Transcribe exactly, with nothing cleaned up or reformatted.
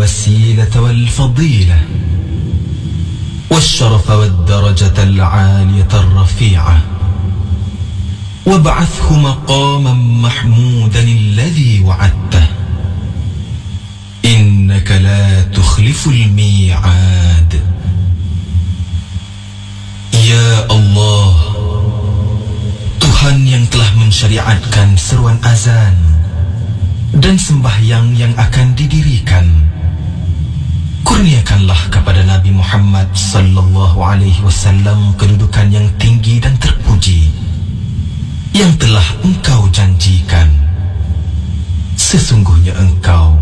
الوسيلة والفضيلة والشرف والدرجة العالية الرفيعة وابعثه مقاما محمودا الذي وعدته إنك لا تخلف الميعاد. Ya Allah, Tuhan yang telah mensyariatkan seruan azan dan sembahyang yang akan didirikan, kurniakanlah kepada Nabi Muhammad sallallahu alaihi wasallam kedudukan yang tinggi dan terpuji yang telah Engkau janjikan. Sesungguhnya Engkau